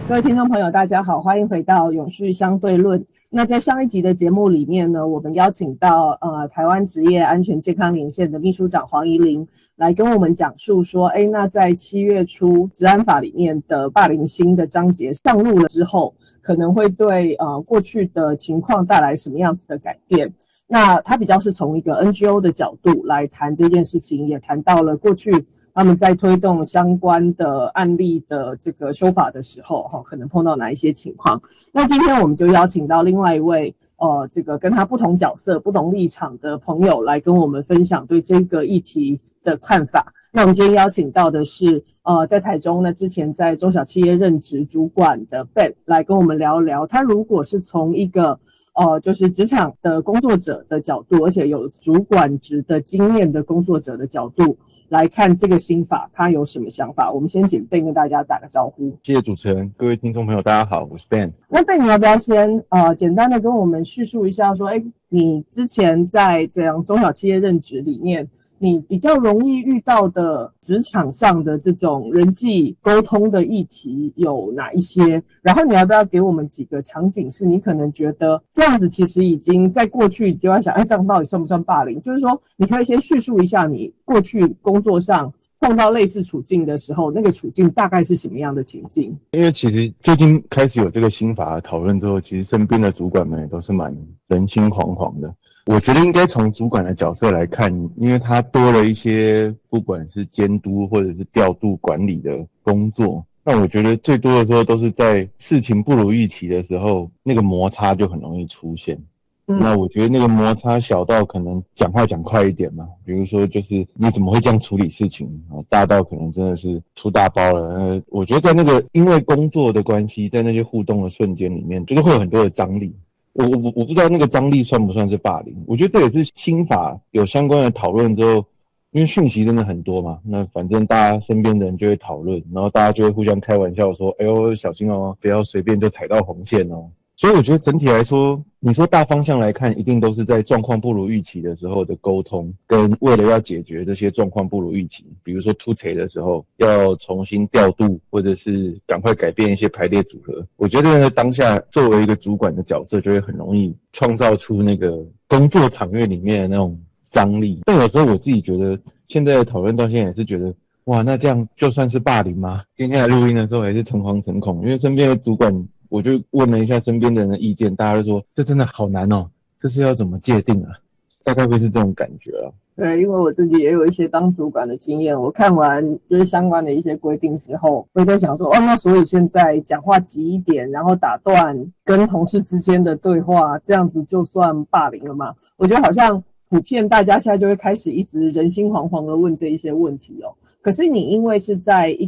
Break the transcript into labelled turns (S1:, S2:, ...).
S1: 各位听众朋友，大家好，欢迎回到永续相对论。那在上一集的节目里面呢，我们邀请到台湾职业安全健康连线的秘书长黄怡玲来跟我们讲述说，那在7月初职安法里面的霸凌新的章节上路了之后，可能会对过去的情况带来什么样子的改变。那他比较是从一个 NGO 的角度来谈这件事情，也谈到了过去他们在推动相关的案例的这个修法的时候，可能碰到哪一些情况。那今天我们就邀请到另外一位这个跟他不同角色、不同立场的朋友来跟我们分享对这个议题的看法。那我们今天邀请到的是在台中呢，之前在中小企业任职主管的 Ben 来跟我们聊聊，他如果是从一个就是职场的工作者的角度，而且有主管职的经验的工作者的角度来看这个新法，他有什么想法？我们先请 Ben 跟大家打个招呼。
S2: 谢谢主持人，各位听众朋友，大家好，我是 Ben。
S1: 那 Ben 你要不要先简单的跟我们叙述一下说，你之前在这样中小企业任职里面，你比较容易遇到的职场上的这种人际沟通的议题有哪一些？然后你要不要给我们几个场景，是你可能觉得这样子其实已经在过去就要想，这样到底算不算霸凌？就是说，你可以先叙述一下你过去工作上碰到类似处境的时候，那个处境大概是什么样的情境？
S2: 因为其实最近开始有这个新法的讨论之后，其实身边的主管们也都是蛮人心惶惶的。我觉得应该从主管的角色来看，因为他多了一些不管是监督或者是调度管理的工作，那我觉得最多的时候都是在事情不如预期的时候，那个摩擦就很容易出现。那我觉得那个摩擦小到可能讲话讲快一点嘛，比如说就是你怎么会这样处理事情啊，大到可能真的是出大包了。我觉得在那个因为工作的关系，在那些互动的瞬间里面，就是会有很多的张力。我不知道那个张力算不算是霸凌？我觉得这也是新法有相关的讨论之后，因为讯息真的很多嘛，那反正大家身边的人就会讨论，然后大家就会互相开玩笑说：“哎呦，小心哦，不要随便就踩到红线哦。”所以我觉得整体来说，你说大方向来看，一定都是在状况不如预期的时候的沟通，跟为了要解决这些状况不如预期，比如说突锤的时候要重新调度，或者是赶快改变一些排列组合。我觉得当下作为一个主管的角色，就会很容易创造出那个工作场域里面的那种张力。但有时候我自己觉得，现在的讨论到现在也是觉得，哇，那这样就算是霸凌吗？今天来录音的时候也是诚惶诚恐，因为身边的主管。我就问了一下身边的人的意见，大家就说这真的好难哦，这是要怎么界定啊？大概会是这种感觉啊。
S1: 对，因为我自己也有一些当主管的经验，我看完就是相关的一些规定之后，我在想说，那所以现在讲话急一点，然后打断跟同事之间的对话，这样子就算霸凌了吗？我觉得好像普遍大家现在就会开始一直人心惶惶的问这一些问题哦。可是你因为是在一